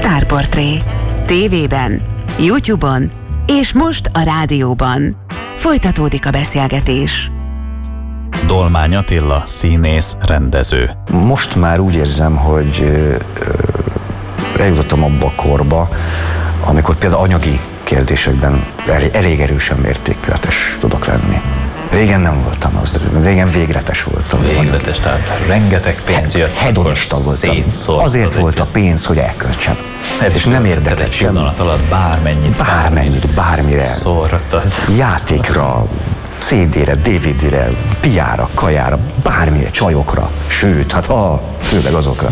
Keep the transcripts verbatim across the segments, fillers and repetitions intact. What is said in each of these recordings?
Sztárportré. tévében, YouTube-on és most a rádióban. Folytatódik a beszélgetés. Dolmány Attila, színész, rendező. Most már úgy érzem, hogy eljutottam abba a korba, amikor például anyagi kérdésekben elég, elég erősen mértékletes tudok lenni. Régen nem voltam az, régen végletes voltam. Végletes, tehát rengeteg pénz jött, hedonista voltam. Azért volt a pénz, hogy elköltsem. És nem érdekelt sem. Pillanat alatt bármennyit, bármennyit, bármire. Szórtad. Játékra, cé dére, dé vé dére, piára, kajára, bármire, csajokra, sőt, hát ha, főleg azokra.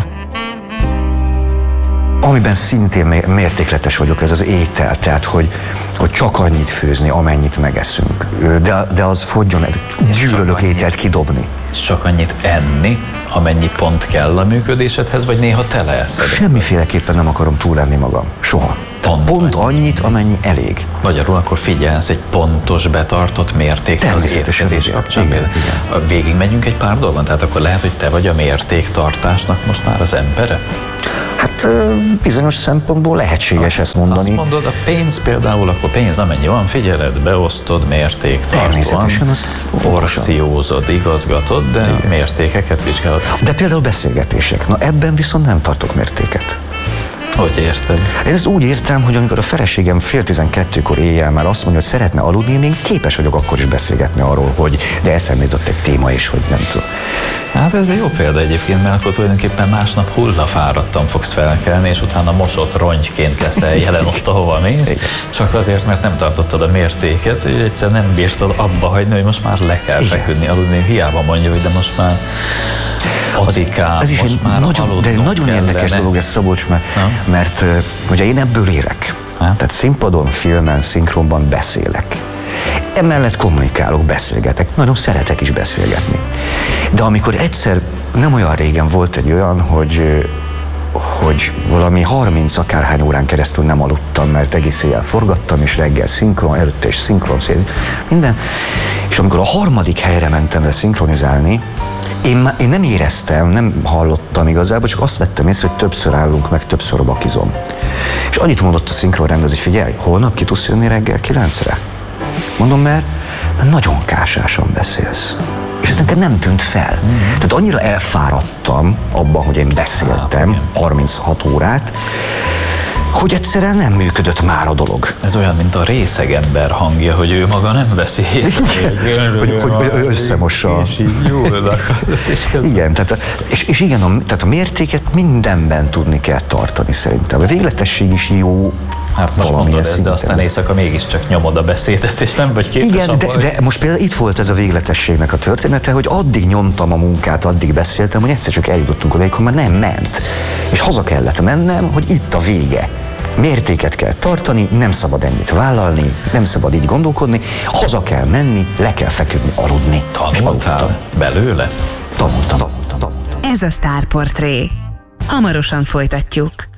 Amiben szintén mértékletes vagyok, ez az étel, tehát hogy, hogy csak annyit főzni, amennyit megeszünk. De, de az fogjon, gyűlölök ételt kidobni. Csak annyit enni, amennyi pont kell a működésedhez, vagy néha tele eszed? Semmiféleképpen nem akarom túlenni magam. Soha. Pont, pont annyit, annyit, amennyi elég. Magyarul akkor figyelsz egy pontos, betartott mértékre az étkezés kapcsán. Igen, igen. Végig megyünk egy pár dolgon, tehát akkor lehet, hogy te vagy a mértéktartásnak most már az embere? Hát bizonyos szempontból lehetséges ezt mondani. Azt mondod, a pénz például, akkor pénz amennyi van, figyeled, beosztod mértéktartóan. Természetesen azt porciózod, igazgatod, de igen. Mértékeket vizsgálod. De például beszélgetések. Na ebben viszont nem tartok mértéket. Hogy érted? Én ezt úgy értem, hogy amikor a feleségem fél tizenkettőkor éjjel már azt mondja, hogy szeretne aludni, én még képes vagyok akkor is beszélgetni arról, hogy de eszembe jutott egy téma is, hogy nem tudom. Hát ez egy jó példa egyébként, mert akkor tulajdonképpen másnap hullafáradtan fogsz felkelni, és utána mosott rongyként leszel jelen ott, ahova mész. Igen. Csak azért, mert nem tartottad a mértéket, hogy egyszer nem bírtad abba hagyni, hogy most már le kell feküdni, aludni. Hiába mondja, hogy de most már azikám, ez is most egy már nagyon, de nagyon érdekes dolog ez, Szabolcs, mert, mert ugye én ebből érek. Ha? Tehát színpadon, filmen, szinkronban beszélek. Emellett kommunikálok, beszélgetek, nagyon szeretek is beszélgetni. De amikor egyszer, nem olyan régen volt egy olyan, hogy, hogy valami harminc akárhány órán keresztül nem aludtam, mert egész éjjel forgattam, és reggel szinkron, előtte is szinkron, minden. És amikor a harmadik helyre mentem le szinkronizálni, Én, má, én nem éreztem, nem hallottam igazából, csak azt vettem észre, hogy többször állunk meg, többször bakizom. És annyit mondott a szinkronrendező, hogy figyelj, holnap ki tudsz jönni reggel kilencre? Mondom, mert nagyon kásásan beszélsz. És ez nekem nem tűnt fel. Mm-hmm. Tehát annyira elfáradtam abban, hogy én beszéltem ah, harminchat órát, hogy egyszerűen nem működött már a dolog. Ez olyan, mint a részeg ember hangja, hogy ő maga nem veszi észre. hogy, hogy összemossa. És így jól akad. Igen, tehát, és, és igen, a, tehát a mértéket mindenben tudni kell tartani szerintem. A végletesség is jó. Hát most mondod ezt, de aztán éjszaka mégiscsak nyomod a beszédet, és nem vagy képes. Igen, de, de most például itt volt ez a végletességnek a története, hogy addig nyomtam a munkát, addig beszéltem, hogy egyszer csak eljutottunk odaig, hogy már nem ment. És haza kellett mennem, hogy itt a vége. Mértéket kell tartani, nem szabad ennyit vállalni, nem szabad így gondolkodni, haza kell menni, le kell feküdni, aludni. Tanultál belőle? Tanultam, tanultam, tanultam. Ez a Sztárportré. Hamarosan folytatjuk.